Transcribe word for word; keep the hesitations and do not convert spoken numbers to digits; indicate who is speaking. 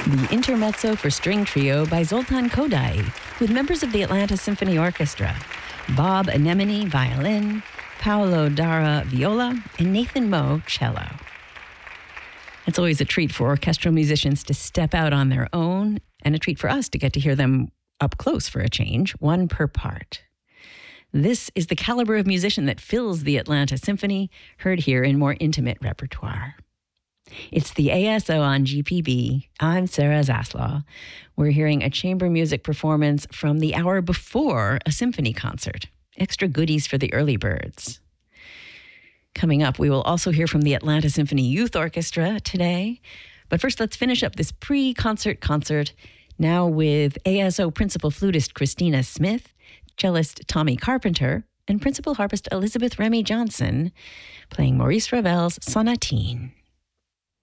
Speaker 1: The Intermezzo for String Trio by Zoltan Kodály, with members of the Atlanta Symphony Orchestra, Bob Anemone, violin, Paolo Dara, viola, and Nathan Moe, cello. It's always a treat for orchestral musicians to step out on their own, and a treat for us to get to hear them up close for a change, one per part. This is the caliber of musician that fills the Atlanta Symphony, heard here in more intimate repertoire. It's the A S O on G P B. I'm Sarah Zaslaw. We're hearing a chamber music performance from the hour before a symphony concert. Extra goodies for the early birds. Coming up, we will also hear from the Atlanta Symphony Youth Orchestra today. But first, let's finish up this pre-concert concert now with A S O principal flutist Christina Smith, cellist Tommy Carpenter, and principal harpist Elizabeth Remy Johnson playing Maurice Ravel's Sonatine.